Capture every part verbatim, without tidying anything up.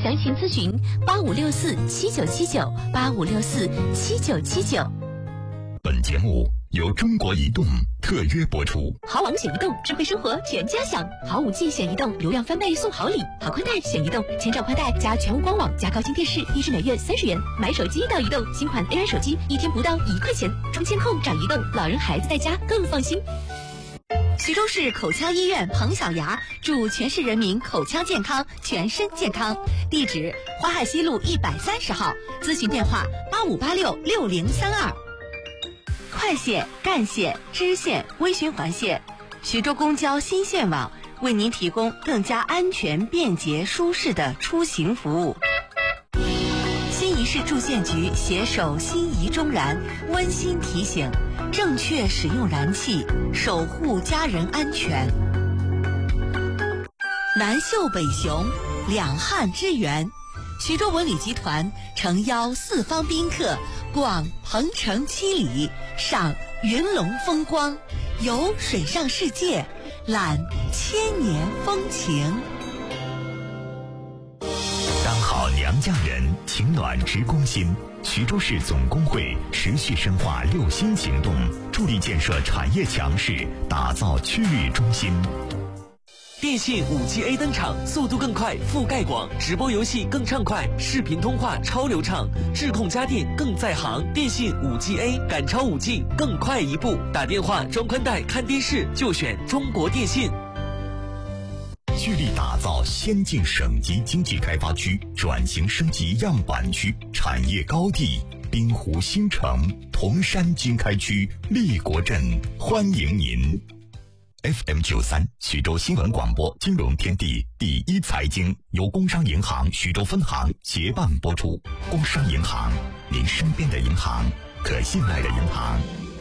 详情咨询八五六四七九七九八五六四七九七九。 本节目由中国移动特约播出。 好网选移动，智慧生活全家享。好 五 G 选移动，流量翻倍送好礼。好宽带选移动，千兆宽带加全屋光网加高清电视，一支每月三十元。买手机到移动，新款 A I 手机一天不到一块钱。充监控找移动，老人孩子在家更放心。徐州市口腔医院彭小牙祝全市人民口腔健康，全身健康。地址：淮海西路一百三十号，咨询电话八五八六六零三二。快线、干线、支线、微循环线，徐州公交新线网为您提供更加安全、便捷、舒适的出行服务。新沂市住建局携手新沂中燃，温馨提醒：正确使用燃气，守护家人安全。南秀北雄，两汉之源。徐州文旅集团诚邀四方宾客逛鹏城七里，赏云龙风光，游水上世界，览千年风情。 当好娘家人，情暖直攻心。徐州市总工会持续深化六新行动，助力建设产业强势，打造区域中心。 电信 五 G A 登场，速度更快，覆盖广，直播游戏更畅快，视频通话超流畅，智控家电更在行。电信 五 G A 赶超 五 G， 更快一步。打电话、装宽带、看电视就选中国电信。 聚力打造先进省级经济开发区，转型升级样板区，产业高地。滨湖新城、铜山经开区、立国镇欢迎您。F M 九三徐州新闻广播金融天地第一财经由工商银行徐州分行协办播出。工商银行，您身边的银行，可信赖的银行。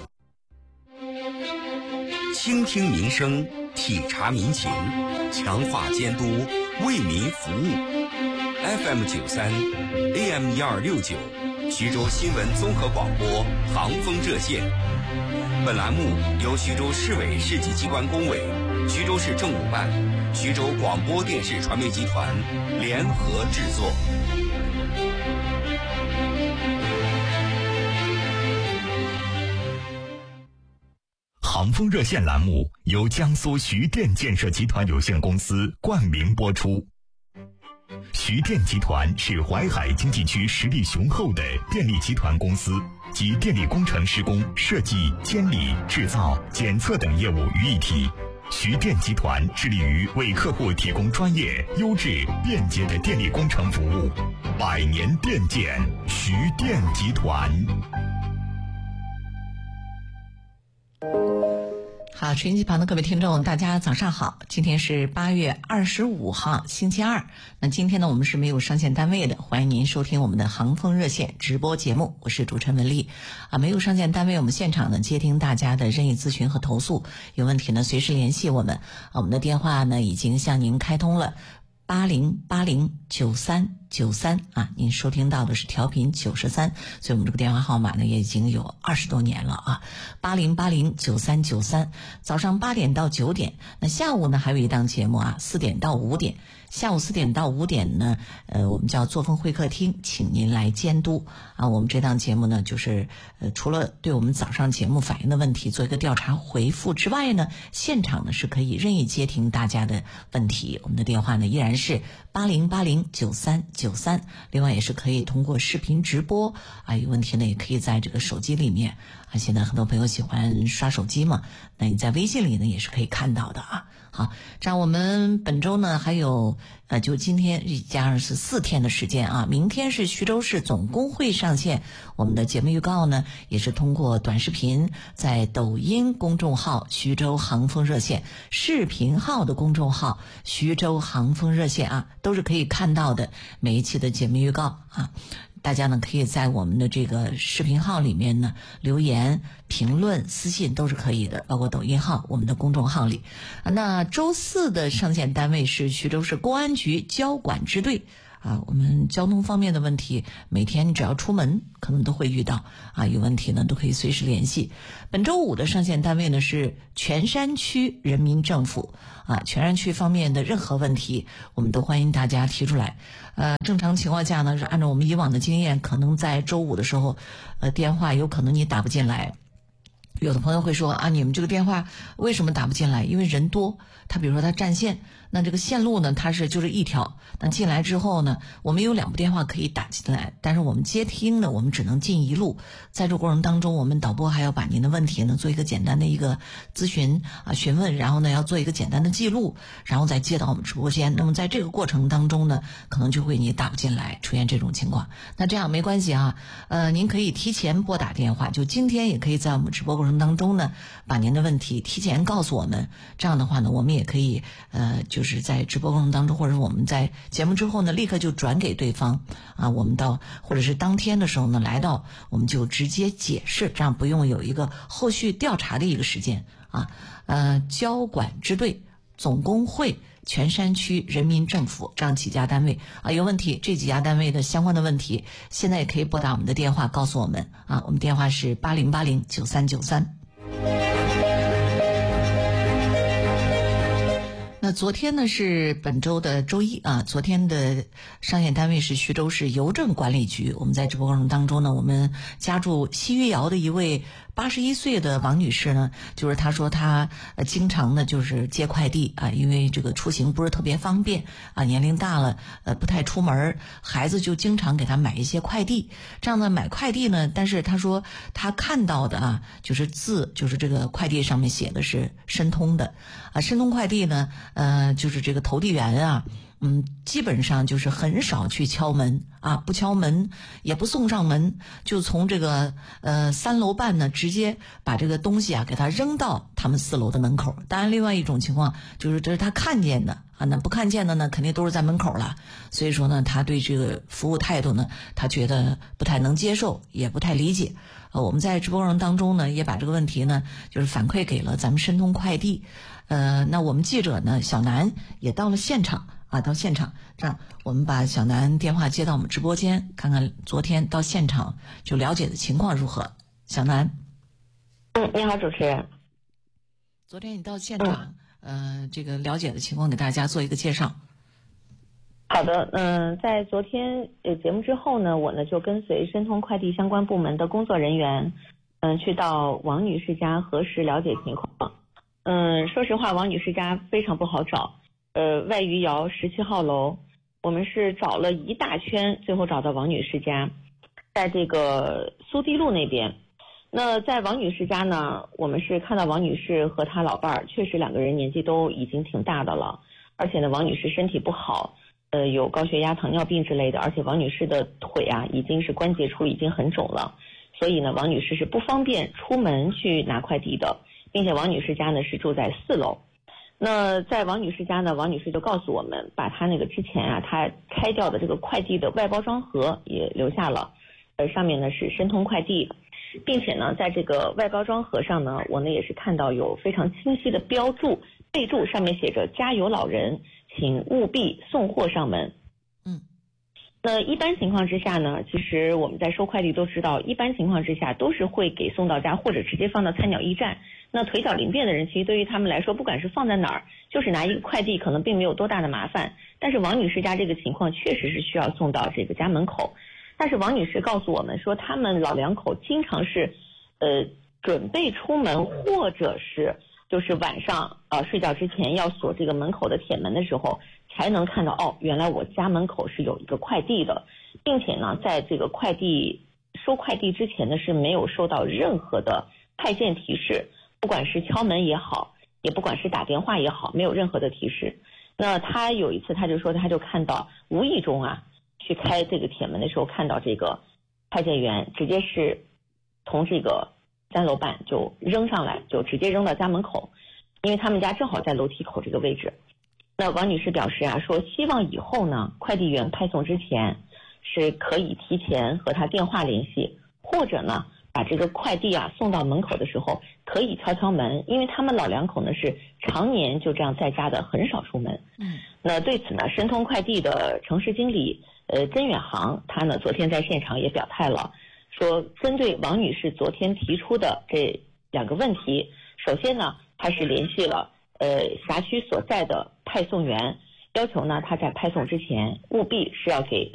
倾听民生，体察民情，强化监督，为民服务。F M 九三 A M 一二六九徐州新闻综合广播航风热线。本栏目由徐州市委市级机关工委、徐州市政务办、徐州广播电视传媒集团联合制作。 航风热线栏目由江苏徐电建设集团有限公司冠名播出。徐电集团是淮海经济区实力雄厚的电力集团公司，集电力工程施工、设计、监理、制造、检测等业务于一体。徐电集团致力于为客户提供专业、优质、便捷的电力工程服务。百年电建，徐电集团。 好，收音机旁的各位听众，大家早上好。今天是八月二十五号，星期二。那今天呢，我们是没有上线单位的，欢迎您收听我们的航风热线直播节目，我是主持人文丽。啊，没有上线单位，我们现场呢接听大家的任意咨询和投诉，有问题呢随时联系我们。啊，我们的电话呢已经向您开通了。八零八零九三九三啊，您收听到的是调频九十三，所以我们这个电话号码呢也已经有二十多年了啊。八零八零九三九三，早上八点到九点，那下午呢还有一档节目啊，四点到五点。下午四点到五点呢，呃，我们叫作风会客厅，请您来监督啊。我们这档节目呢，就是呃，除了对我们早上节目反映的问题做一个调查回复之外呢，现场呢是可以任意接听大家的问题。我们的电话呢依然是八零八零九三九三，另外也是可以通过视频直播啊，有问题呢也可以在这个手机里面啊。现在很多朋友喜欢刷手机嘛，那你在微信里呢也是可以看到的啊。好，这样我们本周呢还有呃，就今天加上是四天的时间啊。明天是徐州市总工会上线，我们的节目预告呢也是通过短视频，在抖音公众号徐州航风热线、视频号的公众号徐州航风热线啊，都是可以看到的每一期的节目预告啊。大家呢可以在我们的这个视频号里面呢留言、评论、私信都是可以的，包括抖音号、我们的公众号里。那周四的上线单位是徐州市公安局交管支队啊，我们交通方面的问题，每天你只要出门可能都会遇到啊，有问题呢都可以随时联系。本周五的上线单位呢是全山区人民政府啊，全山区方面的任何问题，我们都欢迎大家提出来。呃，正常情况下呢，是按照我们以往的经验，可能在周五的时候，呃，电话有可能你打不进来。有的朋友会说啊，你们这个电话为什么打不进来？因为人多，他比如说他占线，那这个线路呢，它是就是一条，那进来之后呢，我们有两部电话可以打进来，但是我们接听呢，我们只能进一路。在这过程当中，我们导播还要把您的问题呢做一个简单的一个咨询啊询问，然后呢要做一个简单的记录，然后再接到我们直播间。那么在这个过程当中呢，可能就会你打不进来，出现这种情况。那这样没关系啊，呃，您可以提前拨打电话，就今天也可以在我们直播过程当中呢，把您的问题提前告诉我们。这样的话呢，我们也可以呃，就是在直播过程当中，或者是我们在节目之后呢，立刻就转给对方啊，我们到或者是当天的时候呢，来到我们就直接解释，这样不用有一个后续调查的一个时间啊。呃，交管支队、总工会、全山区人民政府这样几家单位啊，有问题，这几家单位的相关的问题，现在也可以拨打我们的电话告诉我们啊，我们电话是八零八零九三九三。那昨天呢是本周的周一啊，昨天的上线单位是徐州市邮政管理局。我们在直播过程当中呢，我们家住西余姚的一位八十一岁的王女士呢，就是她说她呃经常呢就是接快递啊，因为这个出行不是特别方便啊，年龄大了呃不太出门，孩子就经常给她买一些快递。这样呢买快递呢，但是她说她看到的啊，就是字就是这个快递上面写的是申通的啊，申通快递呢。呃，就是这个投递员啊，嗯，基本上就是很少去敲门啊，不敲门，也不送上门，就从这个呃三楼半呢，直接把这个东西啊给他扔到他们四楼的门口。当然，另外一种情况就是这是他看见的啊，那不看见的呢，肯定都是在门口了。所以说呢，他对这个服务态度呢，他觉得不太能接受，也不太理解。呃，我们在直播过程当中呢，也把这个问题呢，就是反馈给了咱们申通快递。呃，那我们记者呢，小南也到了现场啊，到现场，这样我们把小南电话接到我们直播间，看看昨天到现场就了解的情况如何。小南， 嗯，你好，主持人。 昨天你到现场，嗯、呃，这个了解的情况给大家做一个介绍。 好的，嗯、呃，在昨天呃节目之后呢，我呢就跟随申通快递相关部门的工作人员，嗯、呃，去到王女士家核实了解情况。嗯，说实话，王女士家非常不好找，呃，外余姚十七号楼，我们是找了一大圈，最后找到王女士家，在这个苏堤路那边。那在王女士家呢，我们是看到王女士和她老伴儿，确实两个人年纪都已经挺大的了，而且呢，王女士身体不好，呃，有高血压、糖尿病之类的，而且王女士的腿啊已经是关节处已经很肿了，所以呢，王女士是不方便出门去拿快递的。并且王女士家呢是住在四楼，那在王女士家呢，王女士就告诉我们，把她那个之前啊，她开掉的这个快递的外包装盒也留下了，呃，上面呢是申通快递，并且呢，在这个外包装盒上呢，我呢也是看到有非常清晰的标注备注，上面写着“家有老人，请务必送货上门”。嗯。那一般情况之下呢，其实我们在收快递都知道，一般情况之下都是会给送到家，或者直接放到菜鸟驿站。那腿脚灵便的人，其实对于他们来说，不管是放在哪儿，就是拿一个快递，可能并没有多大的麻烦。但是王女士家这个情况确实是需要送到这个家门口。但是王女士告诉我们说，他们老两口经常是，呃，准备出门，或者是就是晚上呃睡觉之前要锁这个门口的铁门的时候，才能看到哦，原来我家门口是有一个快递的，并且呢，在这个快递收快递之前呢，是没有收到任何的派件提示。不管是敲门也好，也不管是打电话也好，没有任何的提示。那他有一次他就说，他就看到无意中啊去开这个铁门的时候，看到这个派件员直接是从这个三楼半就扔上来，就直接扔到家门口，因为他们家正好在楼梯口这个位置。那王女士表示啊，说希望以后呢，快递员派送之前是可以提前和他电话联系，或者呢把这个快递啊送到门口的时候，可以敲敲门，因为他们老两口呢是常年就这样在家的，很少出门。 嗯， 那对此呢，申通快递的城市经理呃曾远航，他呢昨天在现场也表态了，说针对王女士昨天提出的这两个问题，首先呢，他是联系了呃辖区所在的派送员，要求呢他在派送之前务必是要给